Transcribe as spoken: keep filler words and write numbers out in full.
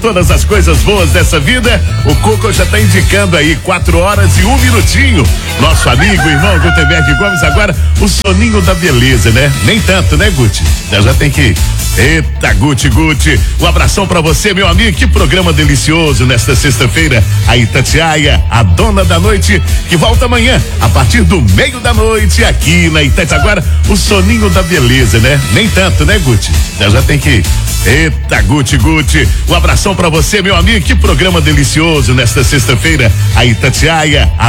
todas as coisas boas dessa vida. O Cuco já tá indicando aí quatro horas e um minutinho. Nosso amigo, irmão Gutenberg Gomes, agora o soninho da beleza, né? Nem tanto, né, Guti? Já já tem que... Eita, Guti, Guti. Um abração pra você, meu amigo. Que programa delicioso nesta sexta-feira. A Itatiaia, a dona da noite, que volta amanhã, a partir do meio da noite, aqui na Itatiaia. Agora, o soninho da beleza, né? Nem tanto, né, Guti? Já já tem que... Eita, Guti, Guti. Um abração pra você, meu amigo. Que programa delicioso nesta sexta-feira. A Itatiaia, a